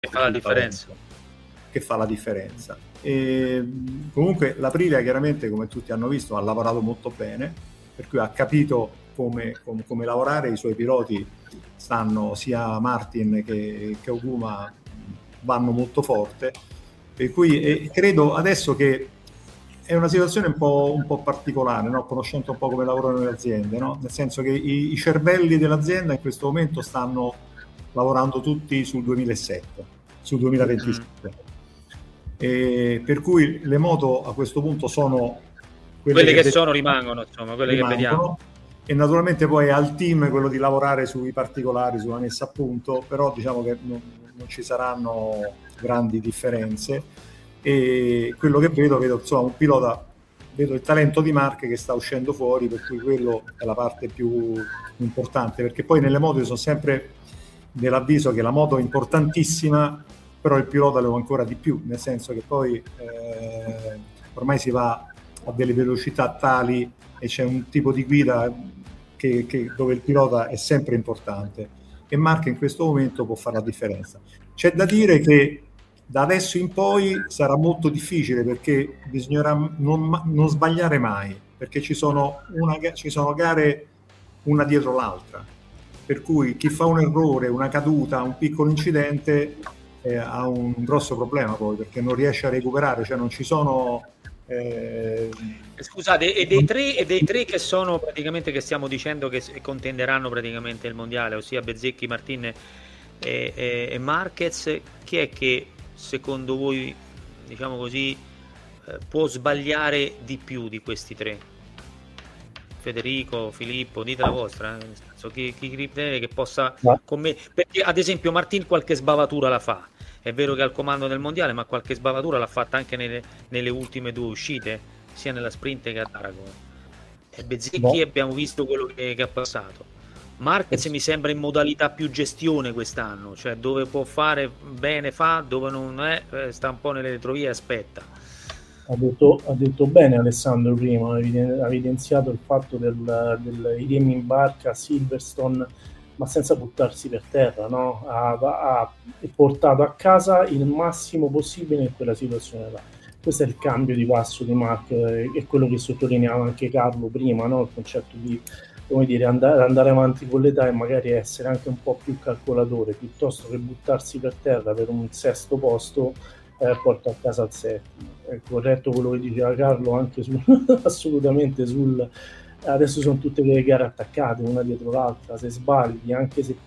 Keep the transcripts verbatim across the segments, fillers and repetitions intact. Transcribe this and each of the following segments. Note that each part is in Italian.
che fa la differenza. Che fa la differenza. E, comunque l'Aprilia chiaramente, come tutti hanno visto, ha lavorato molto bene, per cui ha capito come, come, come lavorare. I suoi piloti stanno, sia Martin che, che Okuma vanno molto forte, per cui e credo adesso che è una situazione un po', un po' particolare, no? Conoscendo un po' come lavorano le aziende, no? Nel senso che i, i cervelli dell'azienda in questo momento stanno lavorando tutti sul duemilasette, sul duemilaventisette. Mm. E per cui le moto a questo punto sono quelle, quelle che, che sono rimangono, insomma, quelle rimangono, che vediamo. E naturalmente poi è al team quello di lavorare sui particolari, sulla messa a punto, però diciamo che non, non ci saranno grandi differenze. E quello che vedo, vedo insomma un pilota, vedo il talento di Marc che sta uscendo fuori, per cui quello è la parte più importante, perché poi nelle moto io sono sempre dell'avviso che la moto è importantissima, però il pilota lo è ancora di più, nel senso che poi eh, ormai si va a delle velocità tali e c'è un tipo di guida che, che, dove il pilota è sempre importante, e Marc in questo momento può fare la differenza. C'è da dire che da adesso in poi sarà molto difficile, perché bisognerà non, non sbagliare mai, perché ci sono, una, ci sono gare una dietro l'altra, per cui chi fa un errore, una caduta, un piccolo incidente eh, ha un grosso problema poi, perché non riesce a recuperare, cioè non ci sono eh... scusate, e dei tre e dei tre che sono praticamente, che stiamo dicendo che contenderanno praticamente il mondiale, ossia Bezzecchi, Martin e, e, e Marquez, chi è che secondo voi, diciamo così, eh, può sbagliare di più di questi tre? Federico, Filippo, dite la vostra, eh? Nel senso, chi, chi crede che possa no. Come, perché ad esempio Martin qualche sbavatura la fa, è vero che è al comando del mondiale, ma qualche sbavatura l'ha fatta anche nelle, nelle ultime due uscite, sia nella sprint che a Aragon. E Bezzecchi no. Abbiamo visto quello che, che ha passato. Marquez mi sembra in modalità più gestione quest'anno, cioè dove può fare bene fa, dove non è sta un po' nelle retrovie e aspetta. Ha detto, ha detto bene Alessandro prima, ha evidenziato il fatto del, del remi in barca a Silverstone, ma senza buttarsi per terra, no? Ha, ha portato a casa il massimo possibile in quella situazione là. Questo è il cambio di passo di Marc, è quello che sottolineava anche Carlo prima, no? Il concetto di, come dire, andare, andare avanti con l'età e magari essere anche un po' più calcolatore, piuttosto che buttarsi per terra per un sesto posto, eh, porta a casa il settimo. È corretto quello che diceva Carlo anche sul, assolutamente sul... Adesso sono tutte le gare attaccate una dietro l'altra, se sbagli, anche se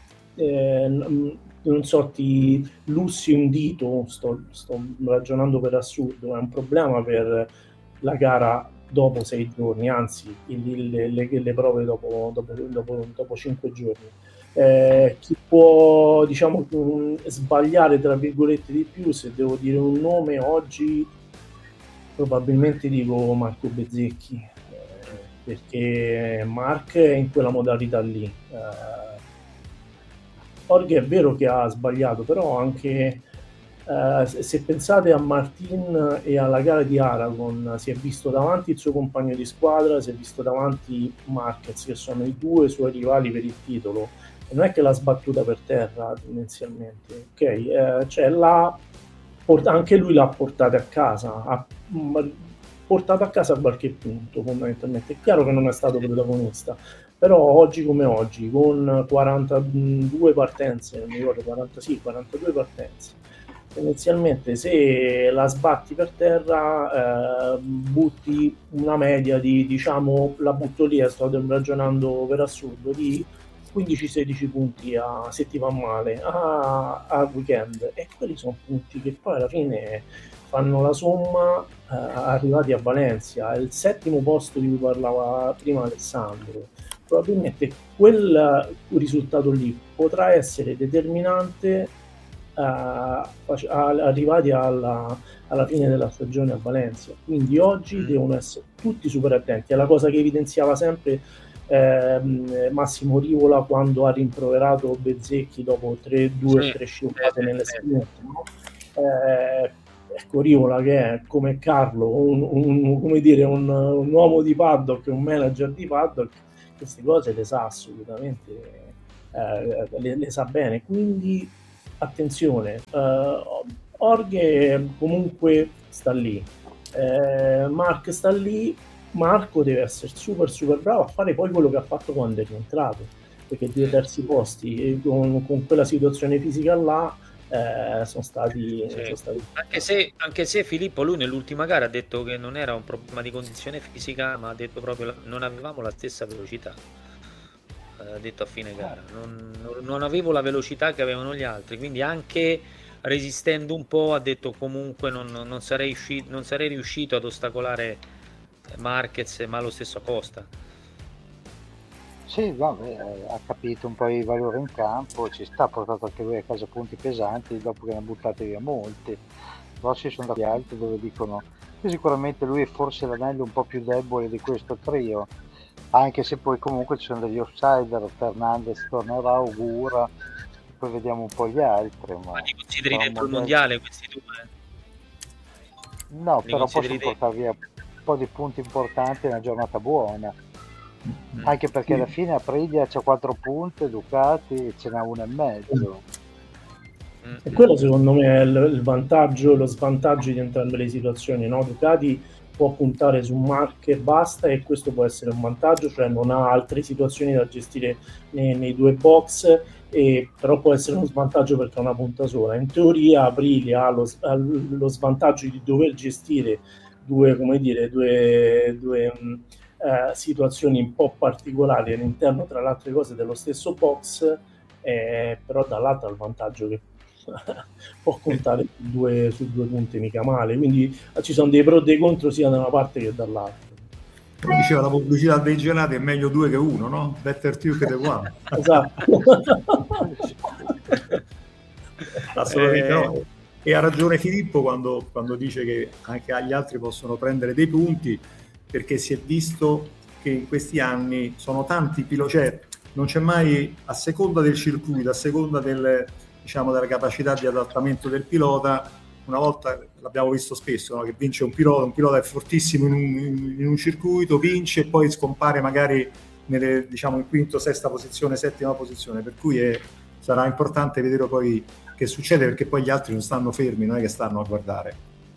eh, non so, ti lussi un dito, sto, sto ragionando per assurdo, è un problema per la gara dopo sei giorni, anzi le, le, le prove dopo, dopo, dopo, dopo cinque giorni. Eh, chi può, diciamo, sbagliare tra virgolette di più, se devo dire un nome oggi, probabilmente dico Marco Bezzecchi, eh, perché Marc è in quella modalità lì. Eh, Jorge è vero che ha sbagliato, però anche eh, se pensate a Martin e alla gara di Aragon, si è visto davanti il suo compagno di squadra, si è visto davanti Marquez, che sono i due suoi rivali per il titolo, e non è che l'ha sbattuta per terra tendenzialmente, ok? Eh, cioè l'ha port- anche lui l'ha portata a casa, ha portato a casa qualche punto fondamentalmente. È chiaro che non è stato protagonista, però oggi come oggi, con quarantadue partenze, non mi ricordo, quaranta, sì, quarantadue partenze, tendenzialmente se la sbatti per terra eh, butti una media di, diciamo, la butto lì, sto ragionando per assurdo, di quindici sedici punti a, se ti va male a, a weekend, e quelli sono punti che poi alla fine fanno la somma eh, arrivati a Valencia, il settimo posto di cui parlava prima Alessandro. Probabilmente quel risultato lì potrà essere determinante uh, arrivati alla, alla fine della stagione a Valencia. Quindi oggi mm. devono essere tutti super attenti. È la cosa che evidenziava sempre eh, Massimo Rivola quando ha rimproverato Bezzecchi dopo tre, due o sì, tre scivolate nelle sprint. No? Eh, ecco, Rivola, che è come Carlo, un, un, come dire, un, un uomo di paddock, un manager di paddock, queste cose le sa assolutamente, eh, le, le sa bene, quindi attenzione, uh, Jorge comunque sta lì, eh, Mark sta lì, Marco deve essere super super bravo a fare poi quello che ha fatto quando è rientrato, perché due terzi posti e con, con quella situazione fisica là eh, sono stati, sì. sono stati anche se anche se Filippo, lui nell'ultima gara ha detto che non era un problema di condizione fisica, ma ha detto proprio la, non avevamo la stessa velocità, ha detto a fine gara, non, non avevo la velocità che avevano gli altri, quindi anche resistendo un po' ha detto comunque non, non, sarei, uscito, non sarei riuscito ad ostacolare Marquez, ma lo stesso Costa. Sì, vabbè, ha capito un po' i valori in campo, ci sta, ha portato anche lui a casa punti pesanti dopo che ne ha buttati via molti. Però ci sono dati altri dove dicono che sicuramente lui è forse l'anello un po' più debole di questo trio, anche se poi comunque ci sono degli outsider, Fernandez tornerà, augura, poi vediamo un po' gli altri. Ma, ma li consideri dentro il mondiale questi due? No, li però possono dei... portare via un po' di punti importanti in una giornata buona. Mm. Anche perché alla fine Aprilia c'ha quattro punti, Ducati ce n'ha uno e mezzo. Mm. E quello secondo me è il, il vantaggio, lo svantaggio di entrambe le situazioni, no? Ducati può puntare su Marche e basta, e questo può essere un vantaggio, cioè non ha altre situazioni da gestire nei, nei due box, e però può essere uno svantaggio perché ha una punta sola. In teoria Aprilia ha lo, ha lo svantaggio di dover gestire due, come dire, due, due mh, eh, situazioni un po' particolari all'interno, tra le altre cose, dello stesso box, eh, però dall'altro ha il vantaggio che può contare su due, su due punti mica male, quindi ci sono dei pro e dei contro sia da una parte che dall'altra. Come diceva la pubblicità dei gelati, è meglio due che uno, no? Better two che the one. Esatto. Assolutamente eh... no. E ha ragione Filippo quando, quando dice che anche agli altri possono prendere dei punti, perché si è visto che in questi anni sono tanti piloti, cioè non c'è mai, a seconda del circuito, a seconda del, diciamo, della capacità di adattamento del pilota. Una volta l'abbiamo visto spesso, no? Che vince un pilota, un pilota è fortissimo in un, in un circuito, vince e poi scompare magari nelle, diciamo, in quinto, sesta posizione, settima posizione, per cui è, sarà importante vedere poi che succede, perché poi gli altri non stanno fermi, non è che stanno a guardare.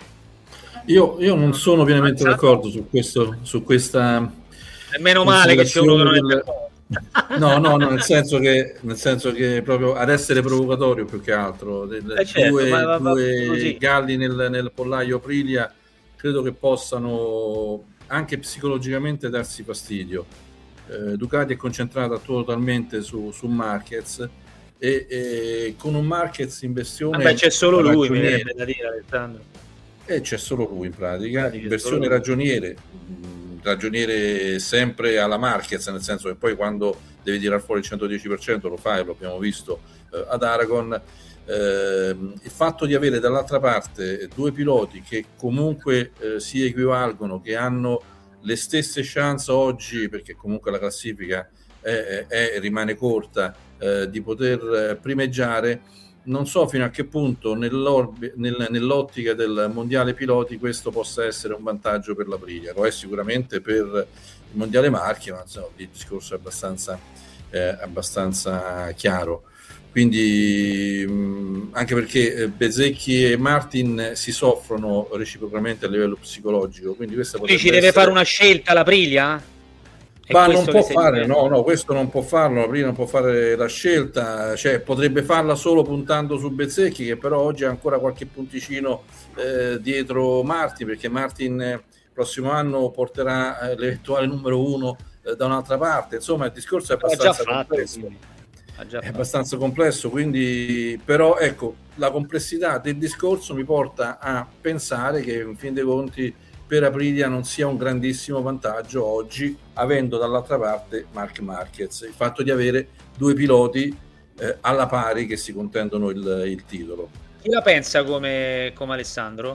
Io, io non sono pienamente d'accordo su questo, su questa. È meno male che c'è uno che non è d'accordo. No, no, no, nel senso che nel senso che proprio ad essere provocatorio più che altro, del, eh certo, due, ma va, va, due galli nel, nel pollaio Aprilia credo che possano anche psicologicamente darsi fastidio. Eh, Ducati è concentrata totalmente su, su Marquez e, e con un Marquez in versione Vabbè, c'è solo lui, mi viene da dire, Alessandro. E c'è solo lui in pratica, in versione ragioniere. ragioniere sempre alla Marquez, nel senso che poi quando devi tirare fuori il centodieci per cento lo fai, lo abbiamo visto eh, ad Aragon. Eh, il fatto di avere dall'altra parte due piloti che comunque eh, si equivalgono, che hanno le stesse chance oggi, perché comunque la classifica è, è, è, rimane corta, eh, di poter primeggiare, non so fino a che punto nel, nell'ottica del mondiale piloti questo possa essere un vantaggio per l'Aprilia. Lo è sicuramente per il mondiale marchi, ma insomma, il discorso è abbastanza, eh, abbastanza chiaro. Quindi mh, anche perché Bezzecchi e Martin si soffrono reciprocamente a livello psicologico, quindi questa ci essere... deve fare una scelta l'Aprilia? Ma non può fare, no, no, questo non può farlo, prima non può fare la scelta, cioè potrebbe farla solo puntando su Bezzecchi, che però oggi ha ancora qualche punticino eh, dietro Martin, perché Martin il eh, prossimo anno porterà eh, l'eventuale numero uno eh, da un'altra parte, insomma il discorso è abbastanza complesso, è abbastanza complesso, quindi però ecco, la complessità del discorso mi porta a pensare che in fin dei conti per Aprilia non sia un grandissimo vantaggio oggi, avendo dall'altra parte Marc Marquez, il fatto di avere due piloti eh, alla pari che si contendono il, il titolo. Chi la pensa come, come Alessandro?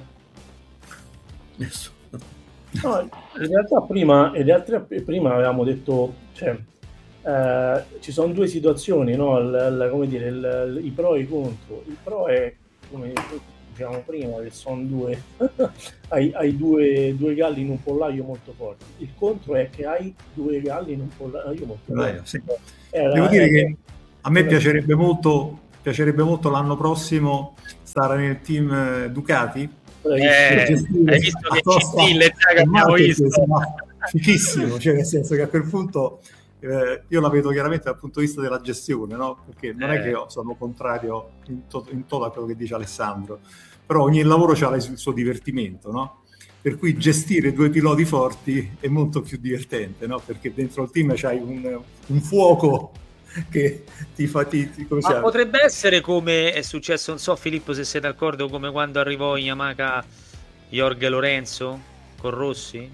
No, in realtà prima, in realtà prima avevamo detto, cioè, eh, ci sono due situazioni, no? Il, il, come dire, il, i pro e i contro. Il pro è, come diciamo prima, che sono due hai, hai due, due galli in un pollaio molto forti. Il contro è che hai due galli in un pollaio molto forti. Sì. Era, Devo dire era, che a me era... piacerebbe molto piacerebbe molto l'anno prossimo stare nel team Ducati. Eh, hai visto che Scintille che abbiamo visto? Fichissimo, cioè nel senso che a quel punto eh, io la vedo chiaramente dal punto di vista della gestione, no? Perché non eh. è che io sono contrario in, to- in toto a quello che dice Alessandro, però ogni lavoro ha il suo divertimento, no? Per cui gestire due piloti forti è molto più divertente, no? Perché dentro il team c'hai un, un fuoco che ti fa ti, ti, come ma potrebbe essere come è successo, non so Filippo se sei d'accordo, come quando arrivò in Yamaha Jorge Lorenzo con Rossi,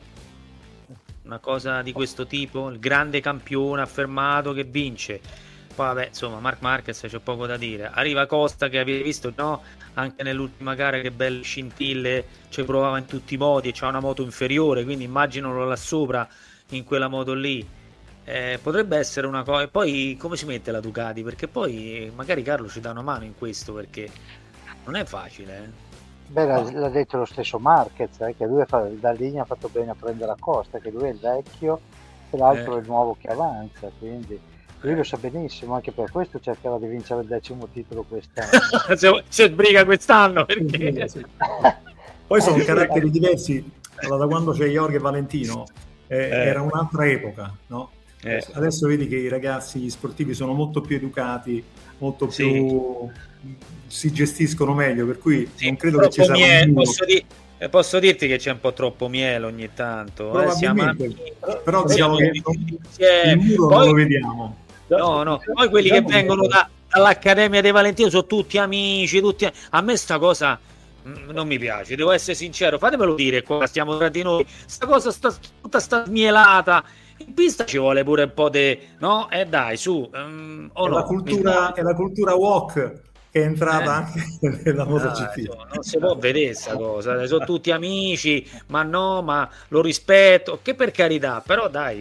una cosa di questo tipo, il grande campione affermato che vince, poi vabbè insomma Marc Marquez c'è poco da dire, arriva Costa che avete visto, no? Anche nell'ultima gara che belle scintille, ci provava in tutti i modi e c'ha una moto inferiore, quindi immaginalo là sopra in quella moto lì. Eh, potrebbe essere una cosa. E poi come si mette la Ducati? Perché poi magari Carlo ci dà una mano in questo, perché non è facile. Eh. Beh, l'ha, l'ha detto lo stesso Marquez, eh, che lui fa, da linea ha fatto bene a prendere la Costa, che lui è il vecchio e l'altro eh. è il nuovo che avanza, quindi lui lo sa benissimo, anche per questo cercherà di vincere il decimo titolo quest'anno. se, se sbriga quest'anno, perché poi sono caratteri diversi. Allora, da quando c'è Jorge e Valentino eh, eh. era un'altra epoca, no? Eh. Adesso vedi che i ragazzi, gli sportivi sono molto più educati, molto più sì. si gestiscono meglio, per cui sì, non credo che ci sia miele, posso, di, posso dirti che c'è un po' troppo miele ogni tanto, eh, siamo amici, però diciamo che il muro poi, non lo vediamo. No, no, poi quelli che vengono da, dall'Accademia dei Valentino sono tutti amici, tutti a me sta cosa non mi piace, devo essere sincero, fatemelo dire qua, stiamo tra di noi, sta cosa sta tutta sta smielata. In pista ci vuole pure un po' di no? Eh dai, su. Um, oh è, no, la cultura, è la cultura walk che è entrata eh. anche nella MotoGP. Ah, non si può vedere questa cosa. Sono tutti amici, ma no, ma lo rispetto, che per carità, però dai.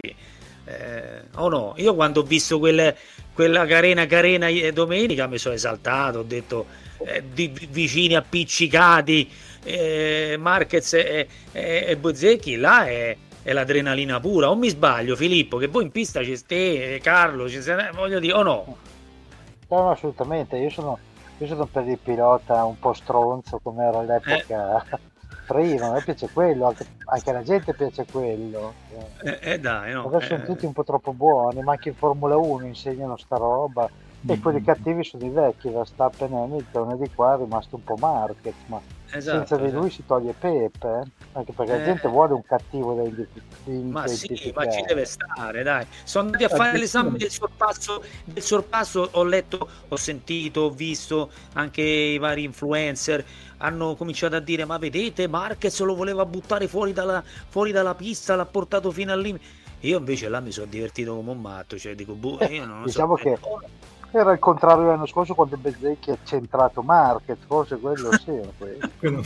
Eh, oh no, io quando ho visto quelle, quella carena carena domenica mi sono esaltato, ho detto eh, di, vicini appiccicati, eh, Marquez e, e, e Bezzecchi, là è è l'adrenalina pura, o mi sbaglio Filippo che voi in pista ci stai, Carlo ci sei, voglio dire o no? No, no, assolutamente, io sono io sono per il pilota un po' stronzo come era all'epoca eh. prima, a me piace quello, anche, anche alla gente piace quello eh, eh dai, no, adesso eh. sono tutti un po' troppo buoni, ma anche in Formula uno insegnano sta roba e quelli cattivi sono i vecchi, Verstappen, Hamilton, e di qua è rimasto un po' Marquez, ma esatto, senza di lui esatto. si toglie Pepe, eh? Anche perché eh. la gente vuole un cattivo da identificare. Ma sì, ma ci deve stare, dai. Sono andati a fare l'esame del sorpasso, del sorpasso, ho letto, ho sentito, ho visto anche i vari influencer hanno cominciato a dire ma vedete Marquez lo voleva buttare fuori dalla, fuori dalla pista, l'ha portato fino al limite. Io invece là mi sono divertito come un matto, cioè dico boh, io non lo diciamo so. che era il contrario l'anno scorso quando Bezzecchi ha centrato Marquez, forse quello sì, quello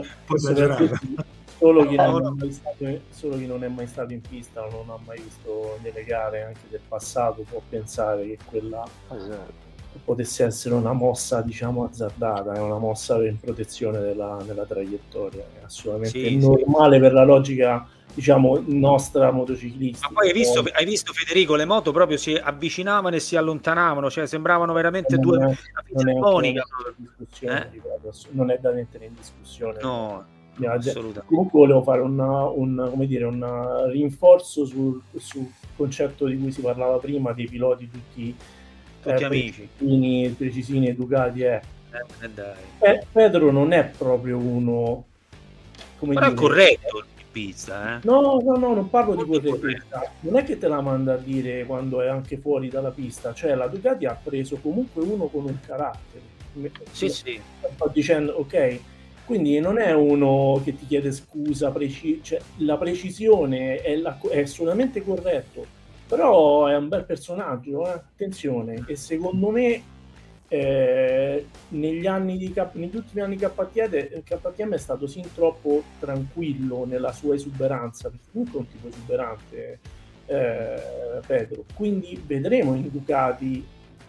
solo chi non è mai stato, solo chi non è mai stato in pista o non ha mai visto delle gare anche del passato può pensare che quella esatto. potesse essere una mossa diciamo azzardata, è una mossa in protezione della, della traiettoria, è assolutamente sì, normale sì. per la logica diciamo nostra motociclista. Ma poi hai visto, hai visto Federico, le moto proprio si avvicinavano e si allontanavano, cioè sembravano veramente non due è, non, è eh? non è da mettere in discussione. No, assolutamente. Comunque volevo fare una, un, come dire, un rinforzo sul, sul concetto di cui si parlava prima dei piloti tutti, tutti eh, amici, precisini, precisini educati. Eh. Eh, dai. Eh, Pedro non è proprio uno, come però dire, è corretto. Pizza, eh? No, no, no, non parlo Molto di correttezza. Non è che te la manda a dire quando è anche fuori dalla pista, cioè la Ducati ha preso comunque uno con un carattere. Sì, sì. Sto dicendo, ok, quindi non è uno che ti chiede scusa, preci- cioè, la precisione è, la, è assolutamente corretto, però è un bel personaggio, eh? Attenzione, e secondo me Eh, negli anni di K, negli ultimi anni K T M è stato sin troppo tranquillo nella sua esuberanza, perché comunque è un tipo esuberante eh, Pedro, quindi vedremo in Ducati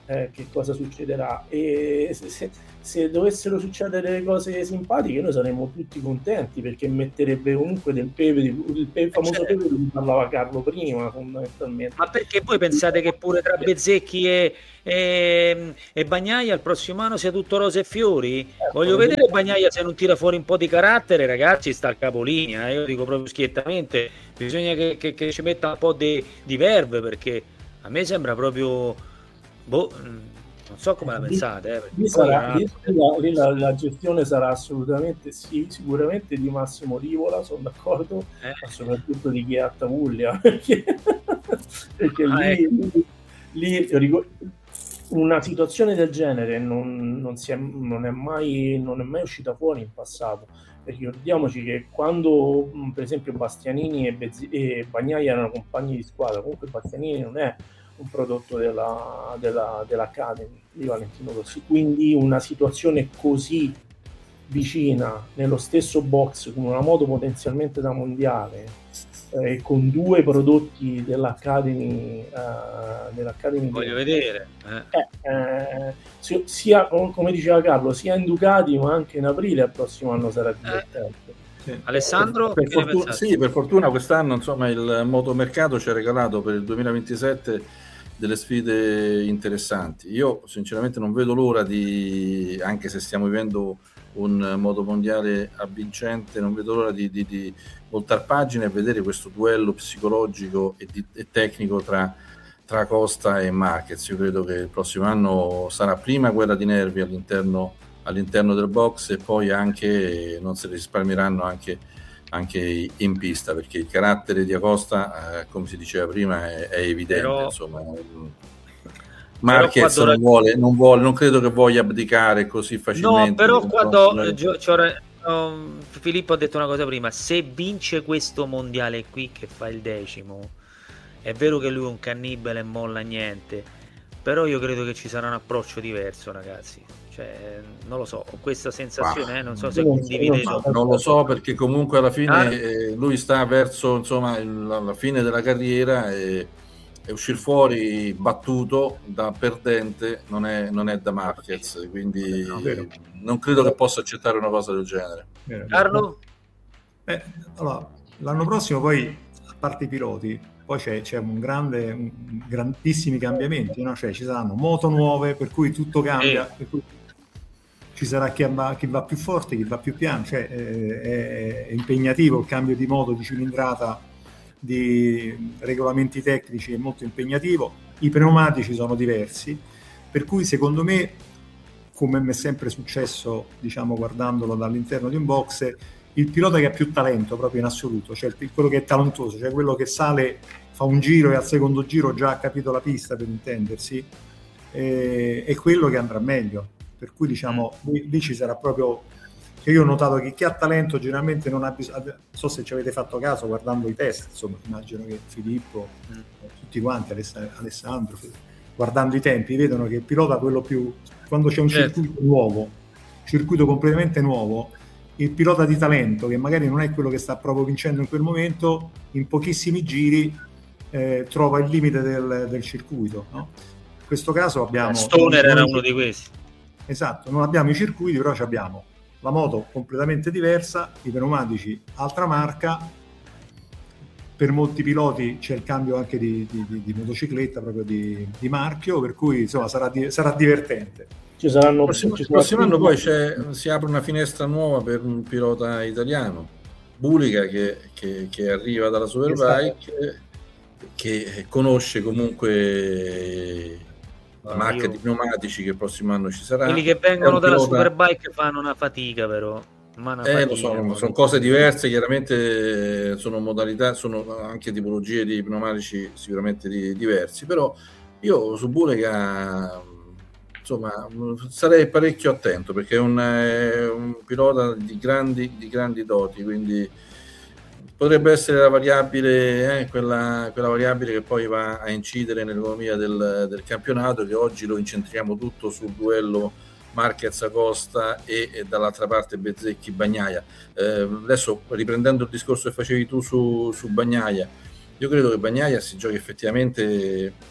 eh, che cosa succederà, e se, se, se dovessero succedere delle cose simpatiche noi saremmo tutti contenti, perché metterebbe comunque del pepe, il, pe- il famoso pepe di cui parlava Carlo prima, fondamentalmente. Ma perché poi pensate che pure tra Bezzecchi e, e, e Bagnaia il prossimo anno sia tutto rose e fiori? Eh, Voglio vedere Bagnaia se non tira fuori un po' di carattere, ragazzi, sta al capolinea, eh, io dico proprio schiettamente, bisogna che, che, che ci metta un po' di, di verve, perché a me sembra proprio, boh, non so come la pensate. Eh, lì sarà, lì, la, lì la, la gestione sarà assolutamente, sì, sicuramente di Massimo Rivola, sono d'accordo, eh. ma soprattutto di Chiatta Puglia, perché, perché ah, lì, ecco. lì, lì una situazione del genere non, non, si è, non, è mai, non è mai uscita fuori in passato. Ricordiamoci che quando per esempio Bastianini e, Bezzi- e Bagnaia erano compagni di squadra, comunque Bastianini non è un prodotto della, della, dell'Academy di Valentino Rossi, quindi una situazione così vicina nello stesso box con una moto potenzialmente da mondiale, eh, con due prodotti dell'Academy, eh, dell'Academy voglio vedere eh. Eh, eh, sia come diceva Carlo, sia in Ducati ma anche in aprile al prossimo anno sarà divertente. eh. Sì. Alessandro, per, per, fortuna, sì, per fortuna quest'anno insomma il motomercato ci ha regalato per il duemilaventisette delle sfide interessanti. Io sinceramente non vedo l'ora di, anche se stiamo vivendo un moto mondiale avvincente, non vedo l'ora di, di, di voltar pagina e vedere questo duello psicologico e, di, e tecnico tra, tra Costa e Marquez. Io credo che il prossimo anno sarà prima guerra di nervi all'interno, all'interno del box, e poi anche non se ne risparmieranno anche, anche in pista, perché il carattere di Acosta, eh, come si diceva prima, è, è evidente. Però... insomma, Marquez non vuole, non vuole, non credo che voglia abdicare così facilmente. No, però quando eh, Gio, um, Filippo ha detto una cosa prima, se vince questo mondiale qui che fa il decimo, è vero che lui è un cannibale e molla niente, però io credo che ci sarà un approccio diverso, ragazzi. Cioè, non lo so, ho questa sensazione, eh, non so se condividete. Non, non lo so, perché comunque alla fine ah. eh, lui sta verso insomma il, la fine della carriera e e uscire fuori battuto da perdente non è, non è da Marquez, quindi no, non credo che possa accettare una cosa del genere. Vero, Carlo? Eh, allora, l'anno prossimo poi, a parte i piloti, poi c'è, c'è un grande, un, grandissimi cambiamenti, no? Cioè ci saranno moto nuove, per cui tutto cambia, eh. per cui ci sarà chi va, chi va più forte, chi va più piano, cioè eh, è, è impegnativo il cambio di moto, di cilindrata, di regolamenti tecnici, è molto impegnativo. I pneumatici sono diversi, per cui secondo me, come mi è sempre successo, diciamo, guardandolo dall'interno di un box, il pilota che ha più talento proprio in assoluto, cioè quello che è talentuoso, cioè quello che sale, fa un giro e al secondo giro già ha capito la pista, per intendersi, eh, è quello che andrà meglio, per cui diciamo lì, lì ci sarà proprio. Io ho notato che chi ha talento generalmente non ha bisogno, non so se ci avete fatto caso guardando i test, insomma, immagino che Filippo, mm. tutti quanti, Alessandro, guardando i tempi, vedono che il pilota, quello più, quando c'è un certo. circuito nuovo, circuito completamente nuovo, il pilota di talento, che magari non è quello che sta proprio vincendo in quel momento, in pochissimi giri eh, trova il limite del, del circuito, no? In questo caso abbiamo... Stoner era uno di questi. Esatto, non abbiamo i circuiti, però ci abbiamo la moto completamente diversa, i pneumatici altra marca, per molti piloti c'è il cambio anche di, di, di, di motocicletta, proprio di, di marchio, per cui insomma sarà, di, sarà divertente. Ci saranno, prossimo, ci prossimo anno poi c'è, si apre una finestra nuova per un pilota italiano, Bulica, che, che, che arriva dalla Superbike, che, che conosce comunque la marca io... di pneumatici che il prossimo anno ci sarà. Quelli che vengono dalla pilota... Superbike fanno una fatica, però ma una eh, fatica, lo so, sono, sono cose diverse, chiaramente sono modalità, sono anche tipologie di pneumatici sicuramente di, diversi, però io su Bulega insomma sarei parecchio attento, perché è un, è un pilota di grandi, di grandi doti, quindi potrebbe essere la variabile, eh, quella, quella variabile che poi va a incidere nell'economia del, del campionato, che oggi lo incentriamo tutto sul duello Marquez-Acosta e, e dall'altra parte Bezzecchi-Bagnaia. Eh, adesso riprendendo il discorso che facevi tu su, su Bagnaia, io credo che Bagnaia si giochi effettivamente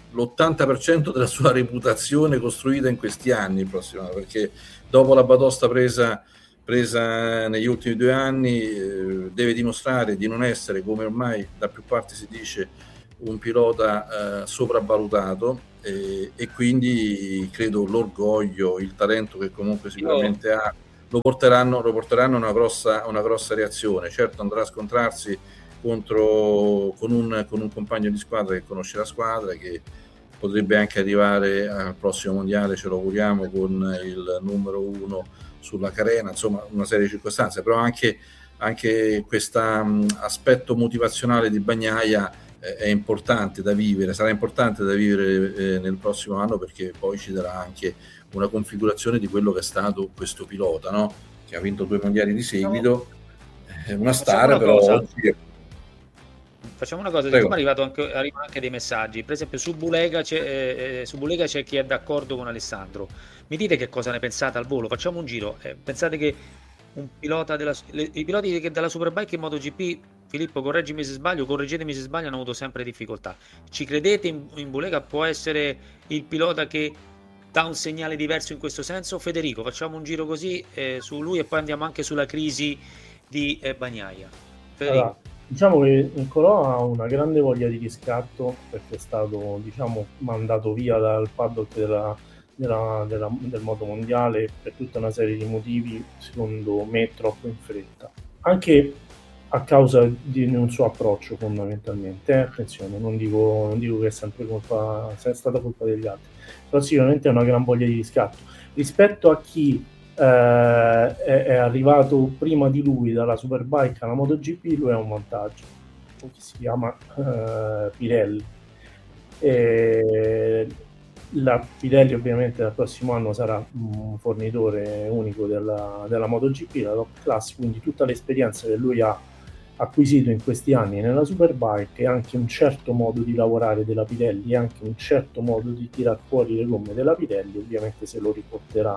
l'ottanta per cento della sua reputazione costruita in questi anni il prossimo anno, perché dopo la batosta presa presa negli ultimi due anni eh, deve dimostrare di non essere, come ormai da più parti si dice, un pilota eh, sopravvalutato, eh, e quindi credo l'orgoglio, il talento che comunque sicuramente ha lo porteranno, lo porteranno a una grossa, una grossa reazione. Certo andrà a scontrarsi contro con un, con un compagno di squadra che conosce la squadra, che potrebbe anche arrivare al prossimo mondiale, ce lo auguriamo, con il numero uno sulla carena, insomma una serie di circostanze, però anche, anche questo aspetto motivazionale di Bagnaia eh, è importante da vivere, sarà importante da vivere eh, nel prossimo anno, perché poi ci darà anche una configurazione di quello che è stato questo pilota, no? Che ha vinto due mondiali di seguito, è una star, una però cosa. oggi... Facciamo una cosa, siccome arrivato anche, arrivano anche dei messaggi, per esempio su Bulega, c'è, eh, su Bulega c'è chi è d'accordo con Alessandro. Mi dite che cosa ne pensate al volo? Facciamo un giro. Eh, pensate che un pilota della, le, i piloti che della Superbike in MotoGP, Filippo, correggimi se sbaglio, correggetemi se sbaglio, hanno avuto sempre difficoltà. Ci credete in, in Bulega può essere il pilota che dà un segnale diverso in questo senso? Federico, facciamo un giro così eh, su lui e poi andiamo anche sulla crisi di eh, Bagnaia. Federico. Allora, diciamo che Nicolò ha una grande voglia di riscatto, perché è stato, diciamo, mandato via dal paddock della, della, della, del moto mondiale per tutta una serie di motivi, secondo me troppo in fretta, anche a causa di un suo approccio fondamentalmente. Eh? Attenzione, non dico, non dico che è sempre colpa, è stata colpa degli altri, però sicuramente ha una gran voglia di riscatto rispetto a chi eh, è, è arrivato prima di lui dalla Superbike alla MotoGP. Lui ha un vantaggio che si chiama eh, Pirelli, e la Pirelli ovviamente dal prossimo anno sarà un fornitore unico della, della MotoGP, la Top Class, quindi tutta l'esperienza che lui ha acquisito in questi anni nella Superbike e anche un certo modo di lavorare della Pirelli e anche un certo modo di tirar fuori le gomme della Pirelli ovviamente se lo riporterà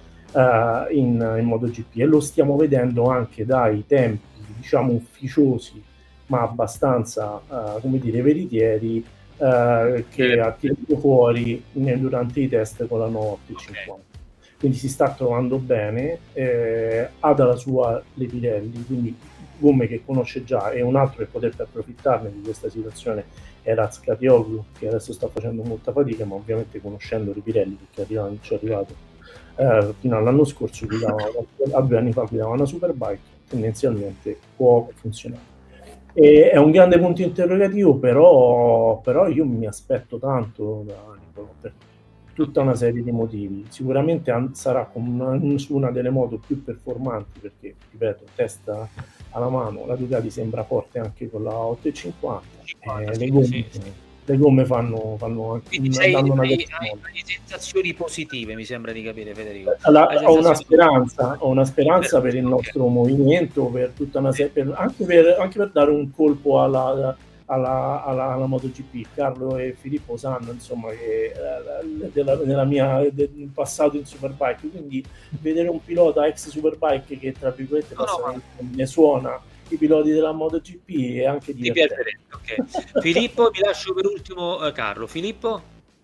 uh, in, in MotoGP, e lo stiamo vedendo anche dai tempi, diciamo, ufficiosi ma abbastanza uh, come dire veritieri uh, che ha tirato fuori nel, durante i test con la novecentottocinquanta. Okay. Quindi si sta trovando bene, eh, ha dalla sua le Pirelli, quindi gomme che conosce già, e un altro che potrebbe approfittarne di questa situazione è Razkatioglu, che adesso sta facendo molta fatica, ma ovviamente conoscendo i Pirelli, perché arriva, ci è arrivato eh, fino all'anno scorso, guidava, a due anni fa guidava una Superbike, tendenzialmente può funzionare. E è un grande punto interrogativo, però, però io mi aspetto tanto da Nicolò, per tutta una serie di motivi. Sicuramente an- sarà con una, una delle moto più performanti, perché, ripeto, testa alla mano, la Ducati sembra forte anche con la ottocentocinquanta, cinquanta, eh, le, gomme, sì, sì. le gomme fanno, fanno anche una, sei, una hai, hai, hai sensazioni positive, mi sembra di capire, Federico. La, ho una speranza, ho una speranza per, per il nostro okay. movimento, per tutta una serie, per, anche, per, anche per dare un colpo alla Alla, alla, alla MotoGP. Carlo e Filippo sanno, insomma, che eh, della, della mia del passato in Superbike, quindi vedere un pilota ex Superbike che tra virgolette no, no, ne suona i piloti della MotoGP è anche divertente. Okay. Filippo, mi lascio per ultimo eh, Carlo. Filippo?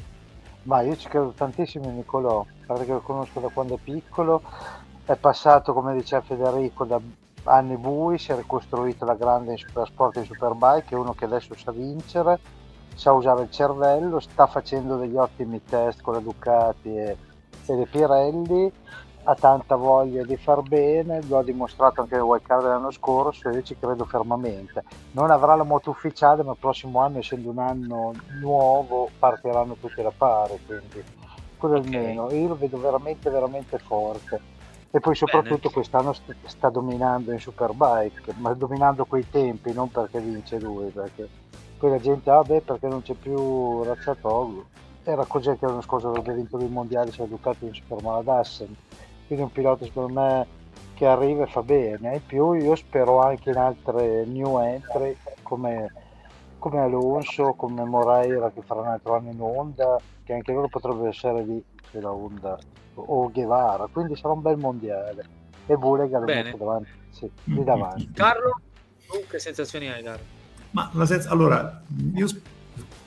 Ma io ci credo tantissimo in Nicolò, perché lo conosco da quando è piccolo, è passato, come diceva Federico, da anni bui, si è ricostruito la grande in Supersport e in Superbike, è uno che adesso sa vincere, sa usare il cervello, sta facendo degli ottimi test con la Ducati e, e le Pirelli, ha tanta voglia di far bene, lo ha dimostrato anche nel wildcard dell'anno scorso e io ci credo fermamente. Non avrà la moto ufficiale, ma il prossimo anno, essendo un anno nuovo, partiranno tutti da pari, quindi quello almeno, io lo vedo veramente veramente forte. E poi soprattutto Bene. quest'anno st- sta dominando in Superbike, ma dominando quei tempi, non perché vince lui, perché poi la gente, ah beh, perché non c'è più Razkatioglu. Era così che l'anno scorso avrebbe vinto lui il mondiale, si è Ducati in Supermala Assen. Quindi un pilota secondo me che arriva e fa bene. In più io spero anche in altre new entry come, come Alonso, come Moreira, che farà un altro anno in Honda, che anche loro potrebbero essere lì la Honda, o Guevara, quindi sarà un bel mondiale. E Bulega lo metto davanti, sì, lì davanti. Carlo, tu che sensazioni hai, Carlo? Ma la senza... allora io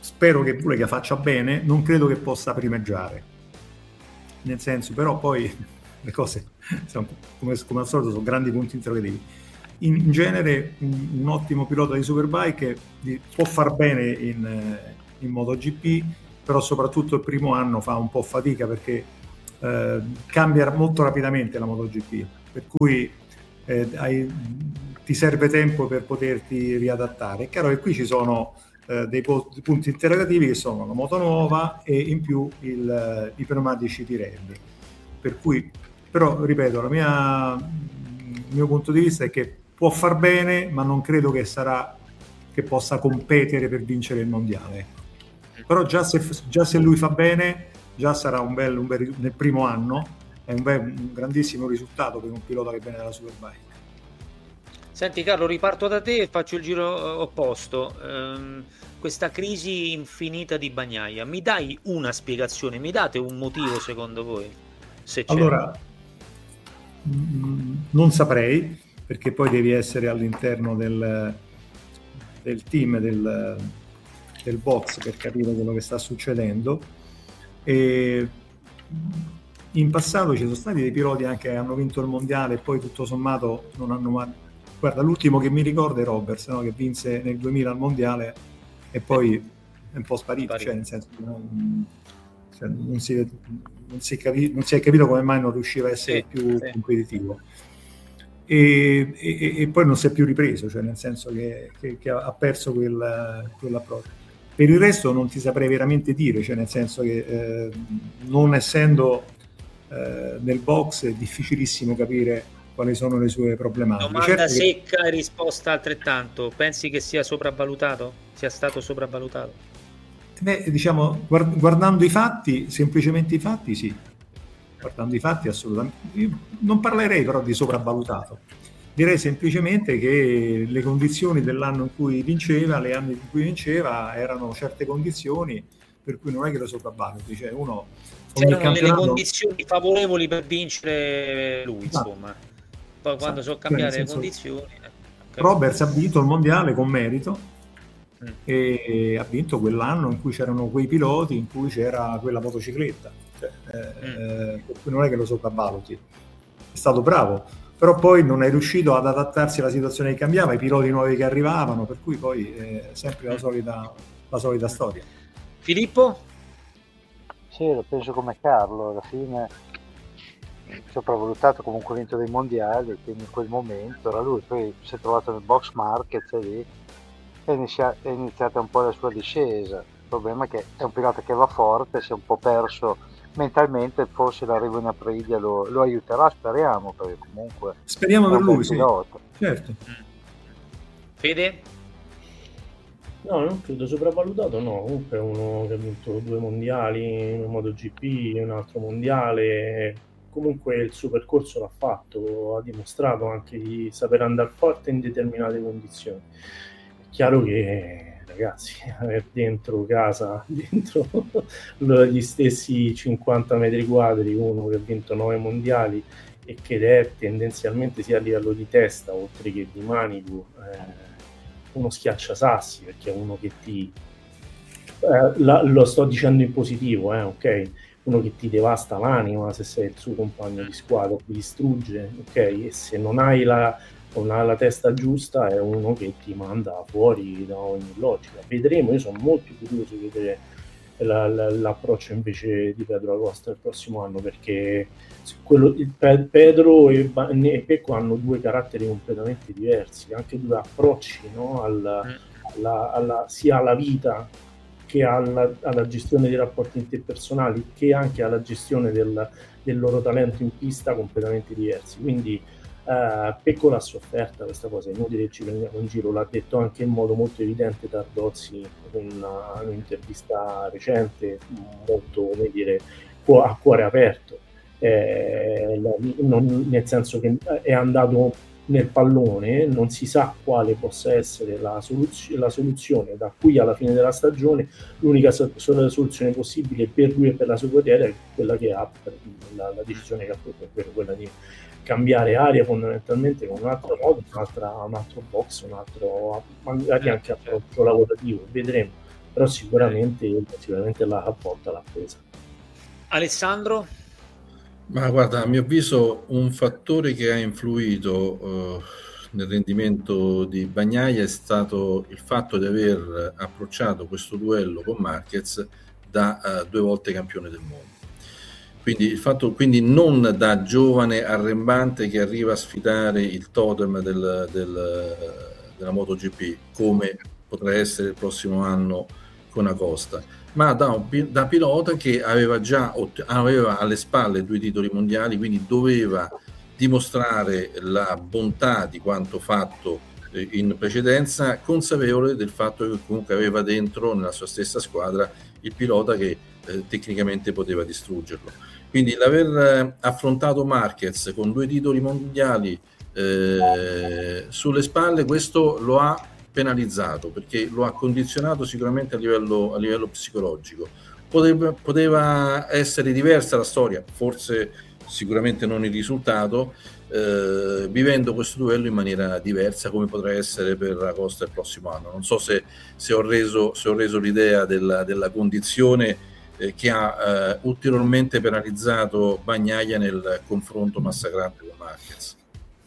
spero che Bulega faccia bene, non credo che possa primeggiare, nel senso, però poi le cose sono, come, come al solito, sono grandi punti interrogativi. In, in genere un, un ottimo pilota di Superbike può far bene in, in MotoGP, però soprattutto il primo anno fa un po' fatica perché eh, cambia molto rapidamente la MotoGP, per cui eh, hai, ti serve tempo per poterti riadattare. È chiaro che qui ci sono eh, dei po- punti interrogativi che sono la moto nuova e in più il, i pneumatici Pirelli, per cui, però ripeto, la mia, il mio punto di vista è che può far bene, ma non credo che sarà che possa competere per vincere il mondiale. Però già se, già se lui fa bene, già sarà un bel, un bel nel primo anno, è un, bel, un grandissimo risultato per un pilota che viene dalla Superbike. Senti Carlo, riparto da te e faccio il giro opposto. Ehm, questa crisi infinita di Bagnaia, mi dai una spiegazione? Mi date un motivo secondo voi? Se c'è. Allora, mh, non saprei, perché poi devi essere all'interno del, del team, del, del box, per capire quello che sta succedendo. E in passato ci sono stati dei piloti anche che hanno vinto il mondiale e poi tutto sommato non hanno mai... Guarda, l'ultimo che mi ricordo è Roberts, no? Che vinse nel duemila al mondiale e poi è un po' sparito, cioè nel senso non, cioè, non, si, non, si capi, non si è capito come mai non riusciva a essere sì, più sì. competitivo. E, e, e poi non si è più ripreso, cioè nel senso che, che, che ha perso quel, quell'approccio. Per il resto non ti saprei veramente dire, cioè nel senso che eh, non essendo eh, nel box è difficilissimo capire quali sono le sue problematiche. Domanda certo secca che... e risposta altrettanto. Pensi che sia sopravvalutato? Sia stato sopravvalutato? Beh, diciamo, guardando i fatti, semplicemente i fatti, sì. Guardando i fatti, assolutamente. Io non parlerei però di sopravvalutato. Direi semplicemente che le condizioni dell'anno in cui vinceva, le anni in cui vinceva, erano certe condizioni per cui non è che lo sopravvaluti. Cioè uno c'erano campionato... le condizioni favorevoli per vincere lui, esatto. Insomma. Poi quando esatto. sono cambiate cioè, le condizioni... Eh, Roberts ha vinto il mondiale con merito mm. e ha vinto quell'anno in cui c'erano quei piloti, in cui c'era quella motocicletta. Cioè, eh, mm. per cui non è che lo sopravvaluti. È stato bravo, però poi non è riuscito ad adattarsi alla situazione che cambiava, i piloti nuovi che arrivavano, per cui poi è sempre la solita, la solita storia. Filippo? Sì, lo penso come Carlo, alla fine sopravvalutato, comunque vinto dei mondiali, quindi in quel momento era lui, poi si è trovato nel box market e lì è, inizia- è iniziata un po' la sua discesa. Il problema è che è un pilota che va forte, si è un po' perso mentalmente, forse l'arrivo in Aprilia lo, lo aiuterà, speriamo, perché comunque speriamo per lui, sì. Certo. Fede? No, non credo sopravvalutato, no, comunque è uno che ha vinto due mondiali, un MotoGP, un altro mondiale, comunque il suo percorso l'ha fatto, ha dimostrato anche di saper andare forte in determinate condizioni. È chiaro che, ragazzi, avere dentro casa, dentro gli stessi cinquanta metri quadri, uno che ha vinto nove mondiali e che è tendenzialmente sia a livello di testa oltre che di manico, eh, uno schiacciasassi, perché è uno che ti eh, la, lo sto dicendo in positivo, eh, ok? Uno che ti devasta l'anima se sei il suo compagno di squadra, ti distrugge, ok? E se non hai la, non hai la testa giusta è uno che ti manda fuori da ogni logica. Vedremo, io sono molto curioso di vedere la, la, l'approccio invece di Pedro Acosta il prossimo anno, perché quello, il Pedro e, e Pecco hanno due caratteri completamente diversi, anche due approcci, no? Al, alla, alla, sia alla vita che alla, alla gestione dei rapporti interpersonali, che anche alla gestione del, del loro talento in pista, completamente diversi. Quindi eh, Pecco l'ha sofferta questa cosa, è inutile che ci prendiamo in giro, l'ha detto anche in modo molto evidente Tardozzi in una, un'intervista recente, molto, come dire, a cuore aperto. Eh, non, nel senso che è andato nel pallone, non si sa quale possa essere la, soluz- la soluzione da qui alla fine della stagione. L'unica so- soluzione possibile per lui e per la sua carriera è quella che ha, la, la decisione che ha preso, ovvero quella di cambiare area fondamentalmente con un altro modo, un'altra, un altro box, un altro magari anche approccio lavorativo. Vedremo. però sicuramente, sicuramente la volta l'ha presa. Alessandro? Ma guarda, a mio avviso un fattore che ha influito uh, nel rendimento di Bagnaia è stato il fatto di aver approcciato questo duello con Marquez da uh, due volte campione del mondo. Quindi, il fatto, quindi non da giovane arrembante che arriva a sfidare il totem del, del, della MotoGP, come potrà essere il prossimo anno con Acosta, ma da, un, da pilota che aveva già aveva alle spalle due titoli mondiali, quindi doveva dimostrare la bontà di quanto fatto eh, in precedenza, consapevole del fatto che comunque aveva dentro nella sua stessa squadra il pilota che eh, tecnicamente poteva distruggerlo. Quindi l'aver affrontato Marquez con due titoli mondiali eh, sulle spalle, questo lo ha penalizzato, perché lo ha condizionato sicuramente a livello, a livello psicologico. Poteva, poteva essere diversa la storia, forse sicuramente non il risultato, eh, vivendo questo duello in maniera diversa, come potrà essere per Acosta il prossimo anno. Non so se, se, ho, reso, se ho reso l'idea della, della condizione eh, che ha eh, ulteriormente penalizzato Bagnaia nel confronto massacrante con Marquez.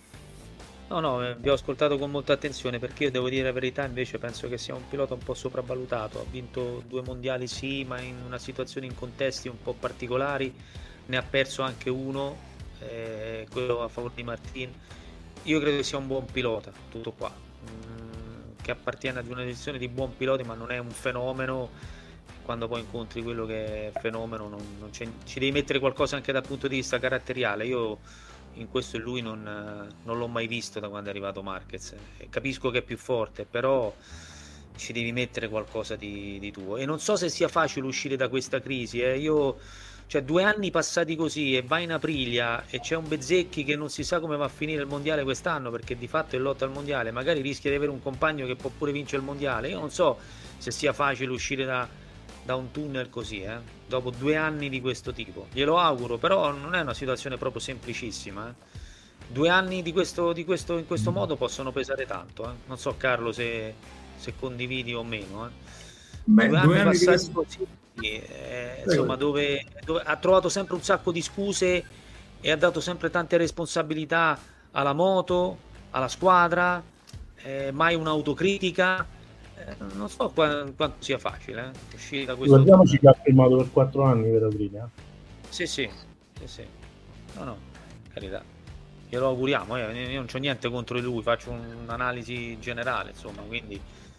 No, no, vi ho ascoltato con molta attenzione, perché io devo dire la verità, invece penso che sia un pilota un po' sopravvalutato. Ha vinto due mondiali sì, ma in una situazione, in contesti un po' particolari, ne ha perso anche uno, eh, quello a favore di Martin. Io credo che sia un buon pilota, tutto qua, mm, che appartiene ad una edizione di buon piloti, ma non è un fenomeno. Quando poi incontri quello che è fenomeno, non, non c'è, ci devi mettere qualcosa anche dal punto di vista caratteriale. Io in questo lui non, non l'ho mai visto da quando è arrivato Marquez. Capisco che è più forte, però ci devi mettere qualcosa di, di tuo. E non so se sia facile uscire da questa crisi. Eh. Io, cioè, due anni passati così e vai in Aprilia e c'è un Bezzecchi che non si sa come va a finire il mondiale quest'anno, perché di fatto è lotta al mondiale, magari rischia di avere un compagno che può pure vincere il mondiale. Io non so se sia facile uscire da da un tunnel così, eh? Dopo due anni di questo tipo. Glielo auguro, però non è una situazione proprio semplicissima. Eh? Due anni di questo, di questo, in questo modo possono pesare tanto. Eh? Non so, Carlo, se, se condividi o meno. Eh? Beh, due, due anni anni passati questo... così, eh, insomma, dove, dove ha trovato sempre un sacco di scuse e ha dato sempre tante responsabilità alla moto, alla squadra, eh, mai un'autocritica. Non so quanto, quanto sia facile eh? uscire da questo. Guardiamoci che ha firmato per quattro anni per Aprilia. Sì, sì, sì, sì. No, no, carità. Glielo auguriamo, eh. Io non c'ho niente contro di lui, faccio un'analisi generale, insomma, quindi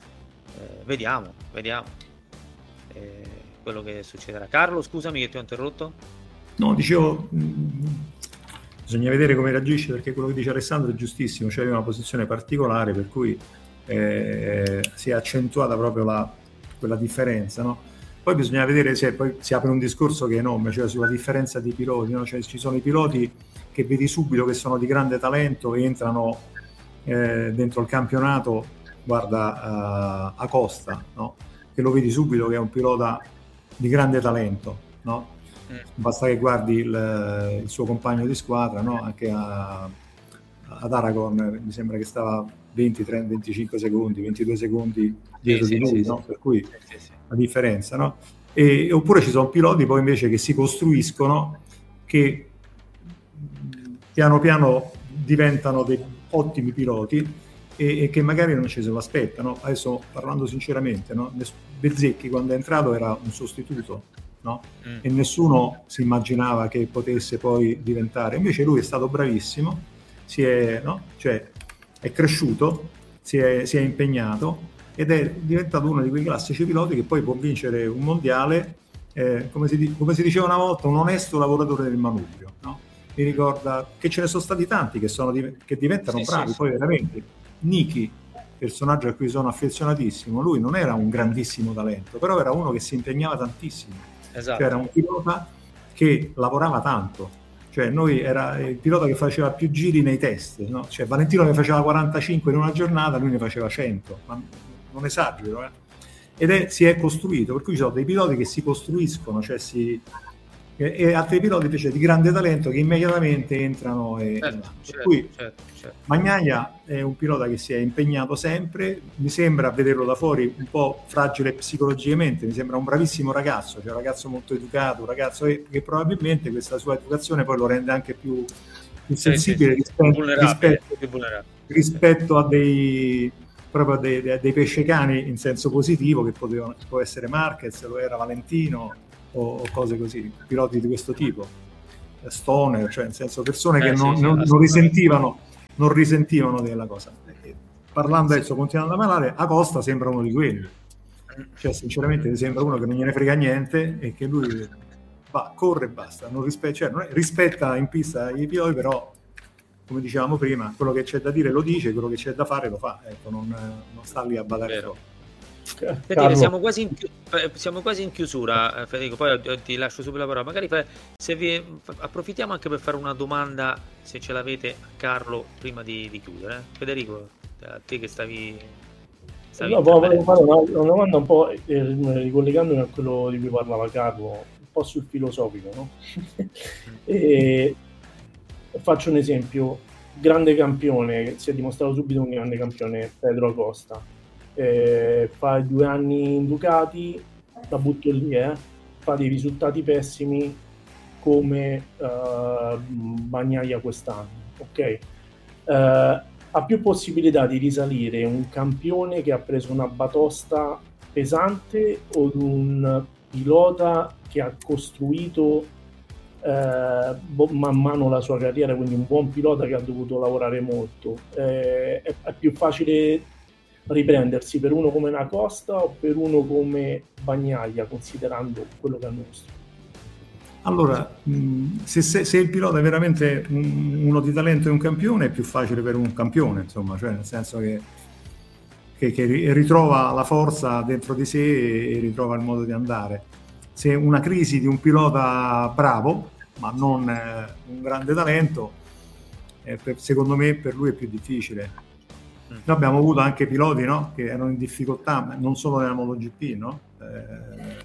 eh, vediamo, vediamo eh, quello che succederà. Carlo, scusami che ti ho interrotto. No, dicevo, mh, bisogna vedere come reagisce, perché quello che dice Alessandro è giustissimo, cioè una posizione particolare per cui Eh, si è accentuata proprio la, quella differenza, no? Poi bisogna vedere se poi si apre un discorso che è enorme, cioè sulla differenza di piloti, no? Cioè, ci sono i piloti che vedi subito che sono di grande talento e entrano eh, dentro il campionato, guarda uh, Acosta, no? Che lo vedi subito che è un pilota di grande talento, no? Mm. Basta che guardi il, il suo compagno di squadra, no? Anche a, ad Aragon mi sembra che stava venti, trenta, venticinque secondi, ventidue secondi dietro sì, di lui, sì, no? Sì. Per cui sì, sì. La differenza, no? E, oppure ci sono piloti poi invece che si costruiscono, che piano piano diventano dei ottimi piloti e, e che magari non ci se lo aspettano. Adesso parlando sinceramente, no? Bezzecchi quando è entrato era un sostituto, no? Mm. E nessuno si immaginava che potesse poi diventare, invece lui è stato bravissimo, si è, no? Cioè, è cresciuto, si è, si è impegnato ed è diventato uno di quei classici piloti che poi può vincere un mondiale, eh, come, si, come si diceva una volta, un onesto lavoratore del manubrio, no? Mi ricorda che ce ne sono stati tanti che, sono, che diventano sì, bravi, sì, poi sì. Veramente. Niki, personaggio a cui sono affezionatissimo, lui non era un grandissimo talento, però era uno che si impegnava tantissimo, esatto. Cioè era un pilota che lavorava tanto. Cioè noi era il pilota che faceva più giri nei test, no? Cioè Valentino ne faceva quarantacinque in una giornata, lui ne faceva cento, ma non esagero, eh? Ed è, si è costruito, per cui ci sono dei piloti che si costruiscono, cioè si, e, e altri piloti invece di grande talento che immediatamente entrano e, certo, per certo, cui certo, certo. Bagnaia è un pilota che si è impegnato sempre, mi sembra a vederlo da fuori un po' fragile psicologicamente, mi sembra un bravissimo ragazzo, cioè un ragazzo molto educato, un ragazzo che, che probabilmente questa sua educazione poi lo rende anche più, più sensibile sì, sì, sì. rispetto, Vulnerabile, rispetto, più vulnerabile. rispetto a dei proprio dei, dei, dei pescecani in senso positivo che potevano, può essere Marquez, lo era Valentino o, o cose così, piloti di questo tipo, Stoner, cioè nel senso persone Eh, che sì, non, sì, non, non risentivano non risentivano della cosa. E parlando adesso, continuando a parlare, Acosta sembra uno di quelli, cioè sinceramente mi sembra uno che non gliene frega niente e che lui va, corre e basta, non rispetta, cioè, non è, rispetta in pista i piloti, però come dicevamo prima, quello che c'è da dire lo dice, quello che c'è da fare lo fa, ecco, non, non sta lì a badare troppo. Sentite, siamo quasi in, chi- siamo quasi in chiusura, Federico, poi ti lascio subito la parola. Magari fa, se vi approfittiamo anche per fare una domanda, se ce l'avete, a Carlo prima di, di chiudere. Federico, a te che stavi... stavi no, volevo fare una, una domanda un po' eh, ricollegandomi a quello di cui parlava Carlo, un po' sul filosofico, no? E faccio un esempio, grande campione, si è dimostrato subito un grande campione, Pedro Acosta. Eh, fa due anni in Ducati, la butto lì, eh, fa dei risultati pessimi come uh, Bagnaia quest'anno, ok? Uh, ha più possibilità di risalire un campione che ha preso una batosta pesante o un pilota che ha costruito eh, man mano la sua carriera, quindi un buon pilota che ha dovuto lavorare molto? Eh, è, è più facile riprendersi per uno come Acosta o per uno come Bagnaia, considerando quello che hanno mostrato? Allora, se, se, se il pilota è veramente un, uno di talento e un campione, è più facile per un campione, insomma, cioè nel senso che, che, che ritrova la forza dentro di sé e, e ritrova il modo di andare. Se una crisi di un pilota bravo, ma non eh, un grande talento, eh, per, secondo me per lui è più difficile. Noi abbiamo avuto anche piloti, no, che erano in difficoltà, non solo nella MotoGP, no? Eh,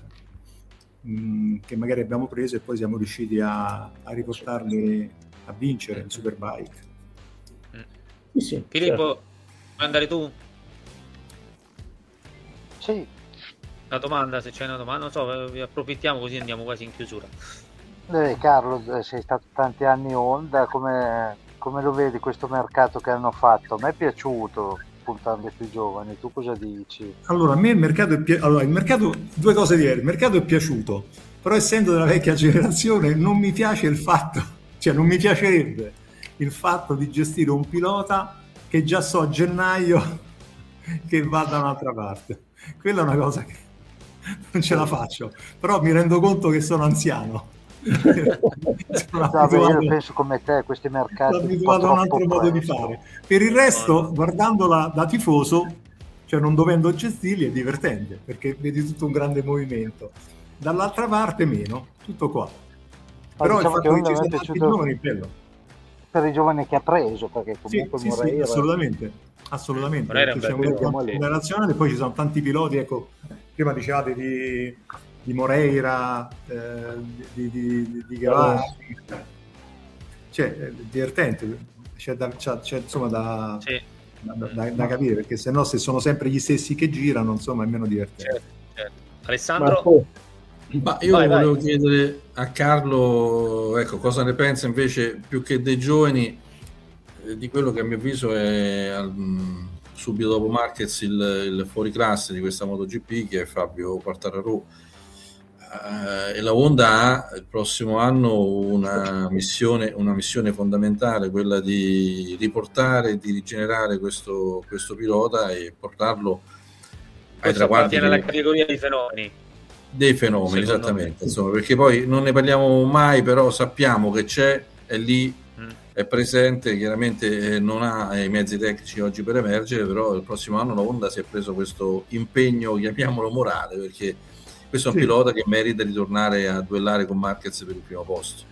mh, che magari abbiamo preso e poi siamo riusciti a, a riportarli a vincere in Superbike. Sì, sì, Filippo, certo. vuoi andare tu? Sì. Una domanda, se c'è una domanda, non so, vi approfittiamo così andiamo quasi in chiusura. Eh, Carlo, sei stato tanti anni Honda, come, come lo vedi questo mercato che hanno fatto? A me è piaciuto puntando sui giovani, tu cosa dici? Allora, a me il mercato è pi- allora, il mercato, due cose diverse, il mercato è piaciuto, però essendo della vecchia generazione non mi piace il fatto, cioè non mi piacerebbe il fatto di gestire un pilota che già so a gennaio che va da un'altra parte. Quella è una cosa che non ce la faccio, però mi rendo conto che sono anziano. sono no, beh, io penso come te, questi mercati sono abituato a un altro modo di fare. Per il resto, guardandola da tifoso, cioè non dovendo gestirli, è divertente perché vedi tutto un grande movimento. Dall'altra parte meno, tutto qua. Ma però diciamo il fatto che, che ci è siano giovani è bello. Per i giovani che ha preso, perché comunque sì, Moreira... sì, sì, assolutamente, assolutamente. Moreira C'è un bel campo generazionale, poi ci sono tanti piloti, ecco, prima dicevate di, di Moreira, eh, di, di, di Guevara, cioè è divertente, c'è, da, c'è, c'è insomma da, sì. da, da, da capire, perché se no se sono sempre gli stessi che girano, insomma è meno divertente. Certo, certo. Alessandro? Marco. Ma io vai, volevo vai. chiedere a Carlo, ecco, cosa ne pensa invece più che dei giovani eh, di quello che a mio avviso è um, subito dopo Marquez il, il fuoriclasse di questa MotoGP, che è Fabio Quartararo. Uh, e la Honda ha il prossimo anno una missione, una missione fondamentale, quella di riportare, di rigenerare questo, questo pilota e portarlo ai traguardi nella categoria dei fenomeni. Dei fenomeni, secondo esattamente, me. Insomma, perché poi non ne parliamo mai, però sappiamo che c'è, è lì, mm. è presente, chiaramente non ha i mezzi tecnici oggi per emergere, però il prossimo anno la Honda si è preso questo impegno, chiamiamolo morale, perché questo è un sì. pilota che merita di tornare a duellare con Marquez per il primo posto.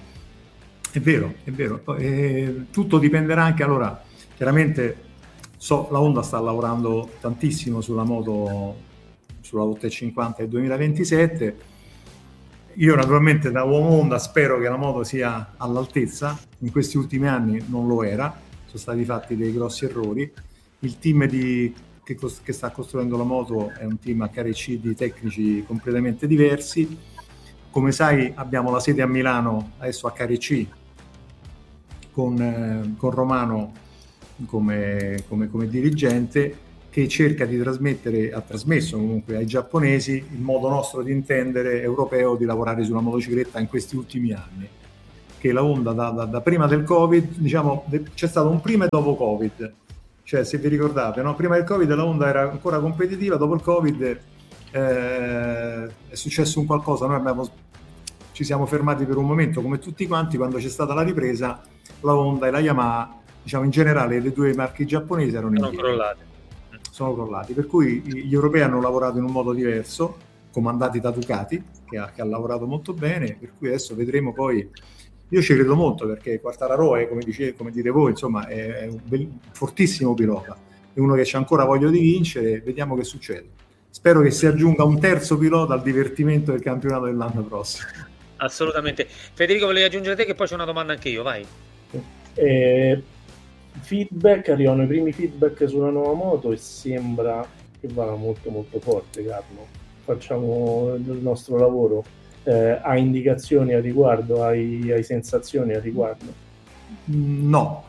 È vero, è vero. E tutto dipenderà anche, allora, chiaramente so, la Honda sta lavorando tantissimo sulla moto, sulla ottocentocinquanta del duemilaventisette, io naturalmente da uomo Honda spero che la moto sia all'altezza, in questi ultimi anni non lo era, sono stati fatti dei grossi errori. Il team di, che, che sta costruendo la moto è un team H R C di tecnici completamente diversi. Come sai abbiamo la sede a Milano, adesso H R C, con, eh, con Romano come, come, come dirigente, che cerca di trasmettere, ha trasmesso comunque ai giapponesi il modo nostro di intendere europeo di lavorare sulla motocicletta in questi ultimi anni. Che la Honda da, da, da prima del Covid, diciamo, de, c'è stato un prima e dopo Covid, cioè se vi ricordate, no? Prima del Covid la Honda era ancora competitiva, dopo il Covid eh, è successo un qualcosa, noi abbiamo, ci siamo fermati per un momento come tutti quanti, quando c'è stata la ripresa la Honda e la Yamaha, diciamo in generale le due marche giapponesi erano in crollate. sono crollati, per cui gli europei hanno lavorato in un modo diverso, comandati da Ducati, che ha, che ha lavorato molto bene, per cui adesso vedremo poi. Io ci credo molto perché Quartararo è, come, dice, come dite voi, insomma, è, è un bel, fortissimo pilota, è uno che c'ha ancora voglia di vincere, vediamo che succede. Spero che si aggiunga un terzo pilota al divertimento del campionato dell'anno prossimo. Assolutamente. Federico, volevi aggiungere te, che poi c'è una domanda anche io, vai. Eh, feedback, arrivano i primi feedback sulla nuova moto e sembra che vada molto molto forte, Carlo. Facciamo il nostro lavoro. Eh, hai indicazioni a riguardo? Hai, hai sensazioni a riguardo? No.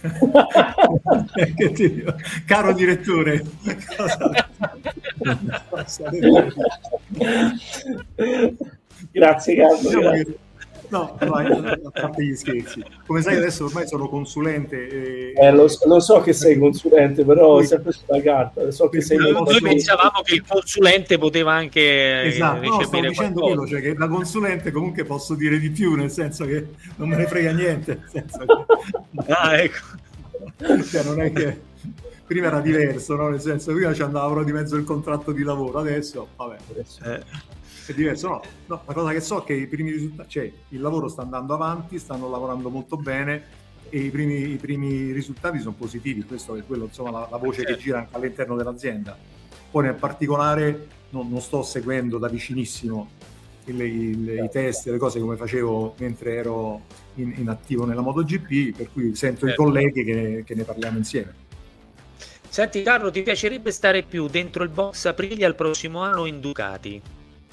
Caro direttore, cosa... Grazie Carlo. Grazie. No, no, a parte gli scherzi. Come sai adesso ormai sono consulente. E... Eh, lo, lo so che sei consulente, però poi, sempre sulla carta. So che sei noi noi pensavamo che il consulente poteva anche esatto, no, stavo dicendo quello, cioè che da consulente comunque posso dire di più, nel senso che non me ne frega niente. Nel senso che... ah, ecco. Cioè, non è che prima era diverso, no? Nel senso che prima ci andava di mezzo il contratto di lavoro, adesso vabbè. Eh. È diverso, no, no, la cosa che so è che i primi risultati, cioè il lavoro sta andando avanti, stanno lavorando molto bene e i primi, i primi risultati sono positivi, questo è quello, insomma, la, la voce certo. che gira anche all'interno dell'azienda. Poi nel particolare non, non sto seguendo da vicinissimo il, il, i test e le cose come facevo mentre ero in, in attivo nella MotoGP, per cui sento certo. i colleghi che, che ne parliamo insieme. Senti Carlo, ti piacerebbe stare più dentro il box Aprilia il prossimo anno o in Ducati?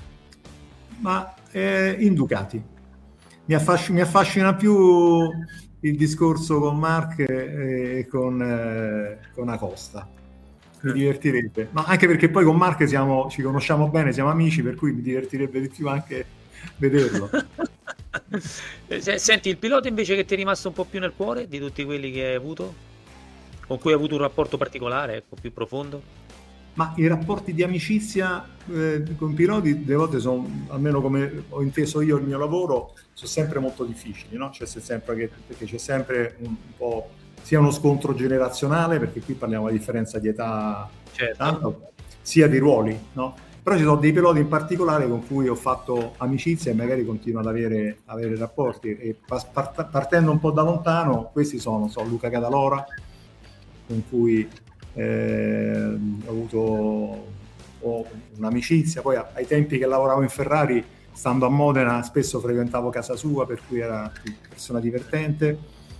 Ma eh, in Ducati mi affascina, mi affascina più il discorso con Marc e con, eh, con Acosta, mi divertirebbe, ma anche perché poi con Marc siamo, ci conosciamo bene, siamo amici, per cui mi divertirebbe di più anche vederlo. Senti, il pilota invece che ti è rimasto un po' più nel cuore di tutti quelli che hai avuto, con cui hai avuto un rapporto particolare, ecco, più profondo? Ma i rapporti di amicizia eh, con piloti delle volte sono, almeno come ho inteso io il mio lavoro, sono sempre molto difficili, no? Cioè, c'è sempre che, perché c'è sempre un, un po' sia uno scontro generazionale, perché qui parliamo di differenza di età, certo. tanto, sia di ruoli, no? Però ci sono dei piloti in particolare con cui ho fatto amicizia e magari continuo ad avere, avere rapporti. E part- partendo un po' da lontano, questi sono, so, Luca Cadalora, con cui Eh, ho avuto ho un'amicizia, poi ai tempi che lavoravo in Ferrari, stando a Modena, spesso frequentavo casa sua, per cui era una persona divertente.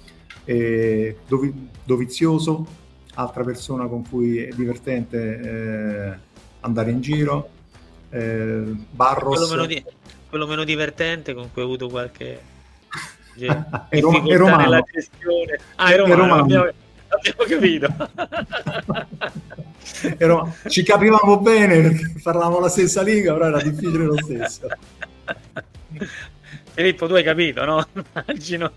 E Dovi, Dovizioso, altra persona con cui è divertente eh, andare in giro. eh, Barros, quello meno, di, quello meno divertente con cui ho avuto qualche difficoltà è Roma, è romano. nella gestione. Ah, è romano, è romano. Abbiamo... abbiamo capito. Ero, ci capivamo bene perché parlavamo la stessa lingua, però era difficile lo stesso. Filippo, tu hai capito, no? Immagino.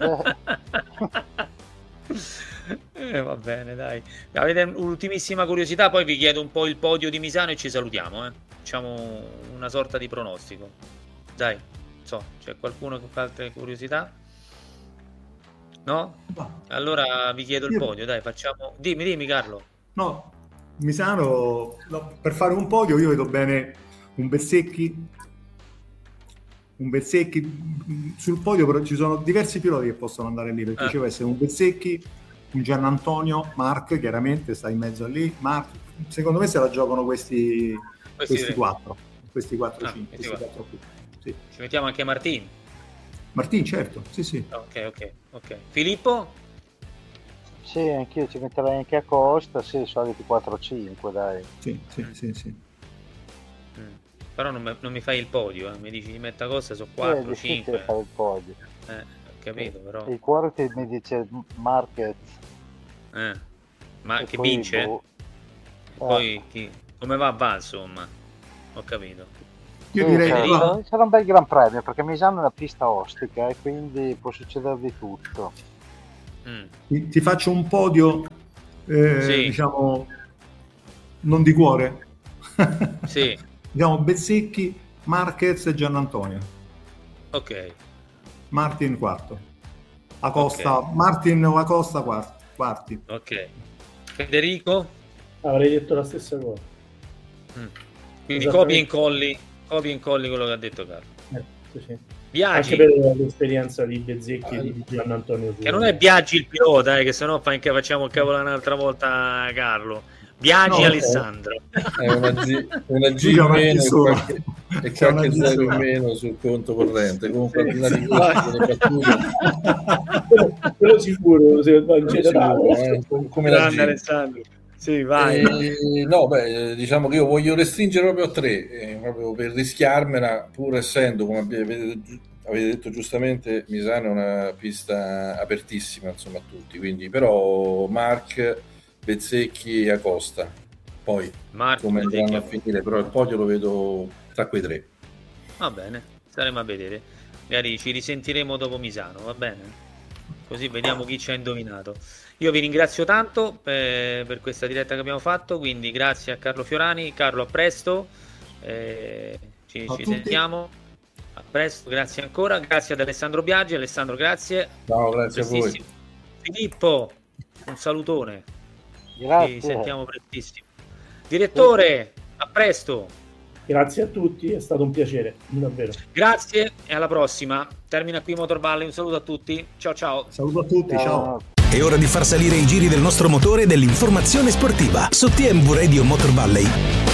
eh, va bene, dai. Avete un'ultimissima curiosità, poi vi chiedo un po' il podio di Misano e ci salutiamo, eh. Facciamo una sorta di pronostico. Dai, so, c'è qualcuno che fa altre curiosità? No? Allora vi chiedo il podio, dai, facciamo. Dimmi, dimmi Carlo. No, Misano, no, per fare un podio io vedo bene un Bezzecchi, un Bezzecchi sul podio, però ci sono diversi piloti che possono andare lì, perché eh. ci può essere un Bezzecchi, un Giannantonio, Marc chiaramente sta in mezzo a lì, Marc, secondo me se la giocano questi, questi, questi quattro, questi quattro, ah, cinque, questi quattro qui. sì. Ci mettiamo anche Martin. Martin, certo, sì, sì. Ok, ok, ok. Filippo? Sì, anch'io ci metterei anche a Costa, sì, soliti quattro cinque, dai. Sì, sì, Mm. sì, sì. Mm. Però non, me, non mi fai il podio, eh. Mi dici di mettere a Costa, sono Sì, è quattro difficile cinque. fare il podio. Eh, ho capito, però. Il cuore ti mi dice Marquez. Eh. Ma E che poi, vince? boh. E poi chi... come va va, insomma? Ho capito. Io Sì, direi sarà, qua- sarà- sarà un bel gran premio perché Misano è una pista ostica e quindi può succedere di tutto. Mm. ti, ti faccio un podio, eh, Sì. diciamo, non di cuore. Sì, Diciamo Bezzecchi, Marquez e Giannantonio. ok. Martin quarto. Acosta, Ok. Martin o Acosta quarti. quarti. Ok. Federico? Avrei detto la stessa cosa. Mm. Quindi Esattamente. copia e incolli, copia e incolli quello che ha detto Carlo. Eh, sì, sì. Biagi, Anche per l'esperienza di Bezzecchi e di Gian Antonio che non è Biagi il pilota, eh, che sennò fa anche facciamo il cavolo un'altra volta Carlo. Biagi No, Alessandro. È una G, una G Lui c'ha in una meno G e sola. qualche, e C'ha una qualche G zero in sola. meno sul conto corrente. Comunque, Sì, al di là di sì. questo, le battute, quello, quello sicuro, se va in sono generale. sicuro, eh, com- come la Grande G. Alessandro. Sì, vai. Eh, no, beh, diciamo che io voglio restringere proprio a tre, eh, proprio per rischiarmela, pur essendo, come avete, avete detto giustamente, Misano è una pista apertissima, insomma, a tutti. Quindi, però, Marc, Bezzecchi e Acosta. Poi, Marco, come andranno a Bezzecchi. finire, però il podio lo vedo tra quei tre. Va bene, staremo a vedere. Magari ci risentiremo dopo Misano, va bene? Così vediamo chi ci ha indovinato. Io vi ringrazio tanto per, per questa diretta che abbiamo fatto, quindi grazie a Carlo Fiorani. Carlo, a presto. Eh, ci, Ciao a ci tutti. sentiamo. A presto, grazie ancora. Grazie ad Alessandro Biaggi. Alessandro, grazie. Ciao, grazie a voi. Prestissimo. Filippo, un salutone. Grazie. Ci sentiamo prestissimo. Direttore, a presto. Grazie a tutti, è stato un piacere, davvero. Grazie e alla prossima. Termina qui Motor Valley. Un saluto a tutti. Ciao ciao. Saluto a tutti, ciao. È ora di far salire i giri del nostro motore e dell'informazione sportiva su T M V Radio Motor Valley.